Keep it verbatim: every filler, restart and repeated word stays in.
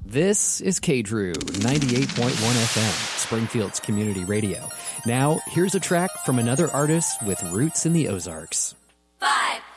This is K-Drew, ninety-eight point one F M, Springfield's community radio. Now, here's a track from another artist with roots in the Ozarks. Five.